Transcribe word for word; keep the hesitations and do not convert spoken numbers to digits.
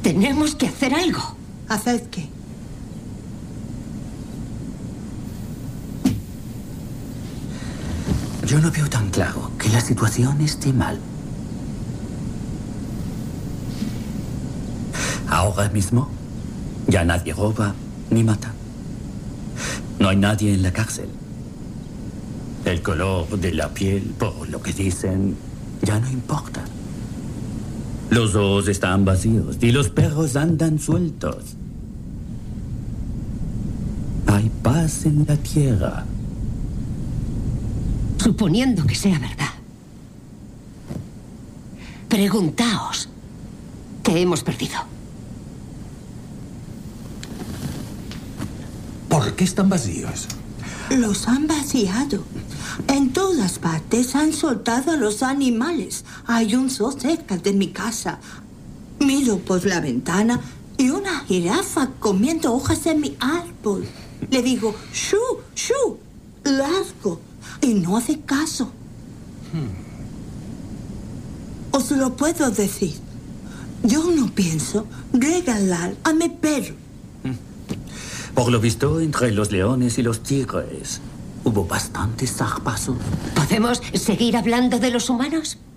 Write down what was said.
Tenemos que hacer algo. ¿Haced qué? Yo no veo tan claro que la situación esté mal. Ahora mismo ya nadie roba ni mata. No hay nadie en la cárcel. El color de la piel, por lo que dicen, ya no importa. Los zoos están vacíos y los perros andan sueltos. Hay paz en la tierra. Suponiendo que sea verdad. Preguntaos qué hemos perdido. ¿Por qué están vacíos? Los han vaciado. En todas partes han soltado a los animales. Hay un zoo cerca de mi casa. Miro por la ventana y una jirafa comiendo hojas de mi árbol. Le digo, ¡shu, shu! Largo. Y no hace caso. Hmm. Os lo puedo decir. Yo no pienso regalar a mi perro. Por lo visto, entre los leones y los tigres hubo bastantes zarpazos. ¿Podemos seguir hablando de los humanos?